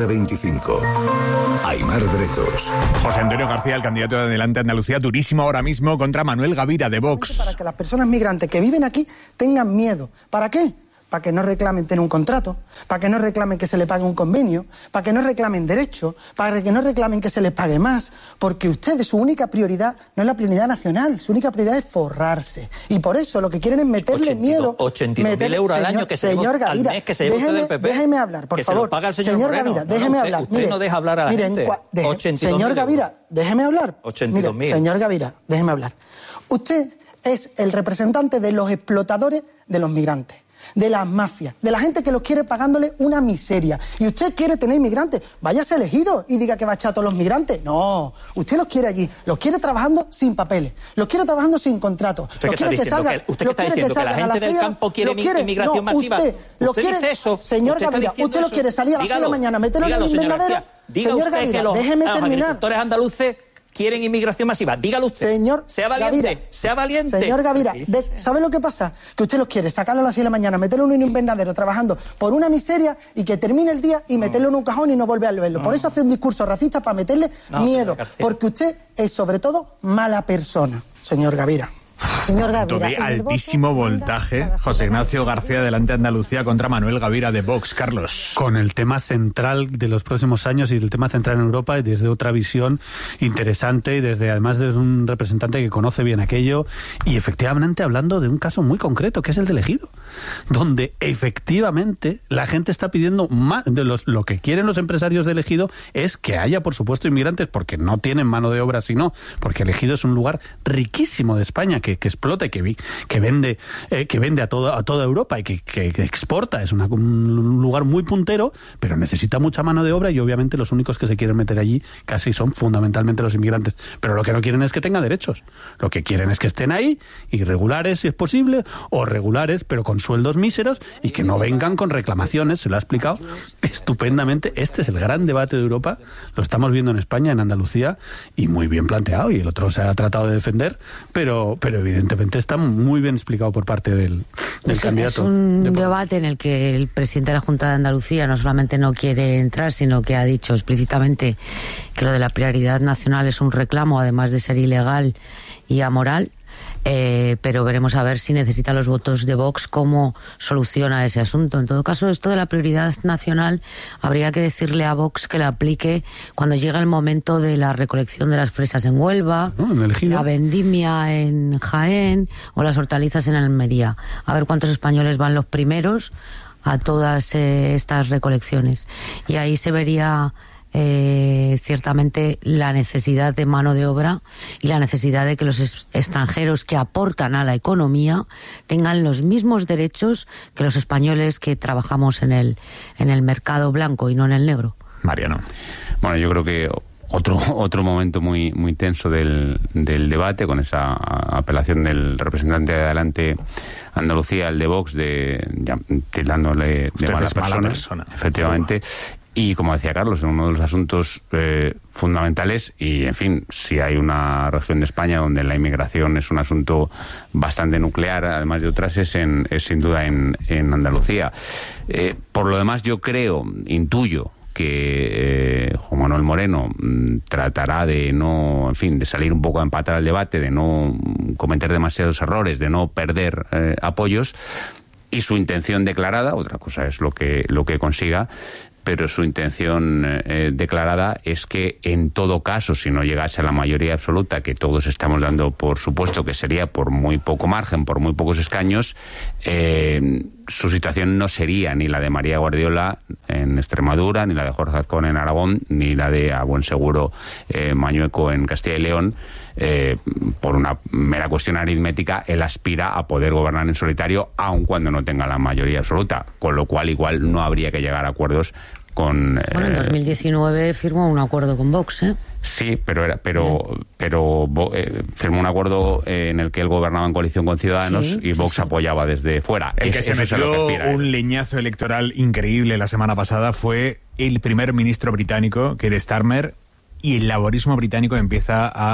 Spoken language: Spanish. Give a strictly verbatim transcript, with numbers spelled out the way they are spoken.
R veinticinco. Aimar Bretos. José Antonio García, el candidato de Adelante Andalucía, durísimo ahora mismo contra Manuel Gavira, de Vox. Para que las personas migrantes que viven aquí tengan miedo. ¿Para qué? Para que no reclamen tener un contrato, para que no reclamen que se le pague un convenio, para que no reclamen derechos, para que no reclamen que se les pague más, porque ustedes, su única prioridad no es la prioridad nacional, su única prioridad es forrarse. Y por eso lo que quieren es meterle ochenta y dos, miedo... ochenta y dos mil euros al año que se señor lleva, Gavira, al mes que se lleva usted del P P. Déjeme hablar, por que favor. Se lo paga el señor, señor Moreno. Gavira, No, no, déjeme usted, hablar. Usted mire, no deja hablar a la miren, gente. De, ochenta y dos señor mil Gavira, euros. déjeme hablar. ochenta y dos mil. Mire, señor Gavira, déjeme hablar. Usted es el representante de los explotadores de los migrantes, de las mafias, de la gente que los quiere pagándole una miseria. Y usted quiere tener inmigrantes, váyase elegido y diga que va a echar a todos los migrantes. No, usted los quiere allí, los quiere trabajando sin papeles, los quiere trabajando sin contrato. ¿Usted qué está diciendo? Que, ¿Usted qué está diciendo? ¿Que la gente del campo quiere inmigración masiva? Usted, lo ¿Usted quiere, dice eso? Señor ¿Usted Gavira, usted lo quiere salir a las seis de la mañana, meterlo en el invernadero. Señor Gavira, déjeme terminar. Los agricultores andaluces quieren inmigración masiva. Dígalo usted. Señor sea valiente, Gavira, sea valiente. Señor Gavira, de, ¿sabe lo que pasa? Que usted los quiere sacarlo a las seis de la mañana, meterlo en un invernadero trabajando por una miseria y que termine el día y meterlo en un cajón y no volver a verlo. No. Por eso hace un discurso racista para meterle no, miedo. Porque usted es sobre todo mala persona, señor Gavira. Señor Gavira, de altísimo voltaje, José Ignacio García, Adelante Andalucía, contra Manuel Gavira, de Vox. Carlos. Con el tema central de los próximos años y el tema central en Europa, y desde otra visión interesante, y desde además desde un representante que conoce bien aquello, y efectivamente hablando de un caso muy concreto, que es el del Ejido, donde efectivamente la gente está pidiendo más. De los, lo que quieren los empresarios del Ejido es que haya, por supuesto, inmigrantes, porque no tienen mano de obra, sino porque el Ejido es un lugar riquísimo de España, que, que explota y que, que vende eh, que vende a toda, a toda Europa y que, que, que exporta. Es una, un lugar muy puntero, pero necesita mucha mano de obra, y obviamente los únicos que se quieren meter allí casi son fundamentalmente los inmigrantes. Pero lo que no quieren es que tenga derechos. Lo que quieren es que estén ahí, irregulares si es posible, o regulares pero con sueldos míseros, y que no vengan con reclamaciones. Se lo ha explicado estupendamente. Este es el gran debate de Europa. Lo estamos viendo en España, en Andalucía, y muy bien planteado, y el otro se ha tratado de defender, pero, pero evidentemente está muy bien explicado por parte del, del es, candidato. Es un de debate en el que el presidente de la Junta de Andalucía no solamente no quiere entrar, sino que ha dicho explícitamente que lo de la prioridad nacional es un reclamo, además de ser ilegal y amoral. Eh, pero veremos a ver si necesita los votos de Vox, cómo soluciona ese asunto. En todo caso, esto de la prioridad nacional habría que decirle a Vox que la aplique cuando llega el momento de la recolección de las fresas en Huelva, no, en la vendimia en Jaén o las hortalizas en Almería. A ver cuántos españoles van los primeros a todas eh, estas recolecciones. Y ahí se vería Eh, ciertamente la necesidad de mano de obra y la necesidad de que los es- extranjeros que aportan a la economía tengan los mismos derechos que los españoles que trabajamos en el en el mercado blanco y no en el negro. Mariano. Bueno, yo creo que otro otro momento muy muy tenso del, del debate, con esa apelación del representante de Adelante Andalucía, el de Vox, de ya, tildándole de mala persona, mala persona, efectivamente. Uf. Y como decía Carlos, en uno de los asuntos eh, fundamentales, y en fin, si hay una región de España donde la inmigración es un asunto bastante nuclear, además de otras, es, en, es sin duda en, en Andalucía. Eh, por lo demás, yo creo, intuyo, que eh, Juan Manuel Moreno mm, tratará de no, en fin, de salir un poco a empatar el debate, de no cometer demasiados errores, de no perder eh, apoyos, y su intención declarada, otra cosa es lo que, lo que consiga, pero su intención eh, declarada es que en todo caso, si no llegase a la mayoría absoluta, que todos estamos dando por supuesto que sería por muy poco margen, por muy pocos escaños, eh, su situación no sería ni la de María Guardiola en Extremadura, ni la de Jorge Azcón en Aragón, ni la de, a buen seguro, eh, Mañueco en Castilla y León. Eh, por una mera cuestión aritmética, él aspira a poder gobernar en solitario, aun cuando no tenga la mayoría absoluta, con lo cual igual no habría que llegar a acuerdos con... Eh, bueno, en dos mil diecinueve firmó un acuerdo con Vox, ¿eh? Sí, pero era, pero, pero eh, firmó un acuerdo eh, en el que él gobernaba en coalición con Ciudadanos, sí, y Vox sí, sí. apoyaba desde fuera. El que es, se metió un él. leñazo electoral increíble la semana pasada fue el primer ministro británico, Keir Starmer, y el laborismo británico empieza a